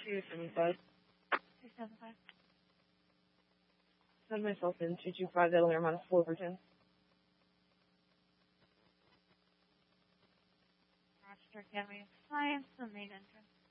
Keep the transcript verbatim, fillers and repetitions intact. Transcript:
two seven five. two seven five. Send myself in two two five, that'll air on Fullerton. Rochester Academy of Science, the main entrance.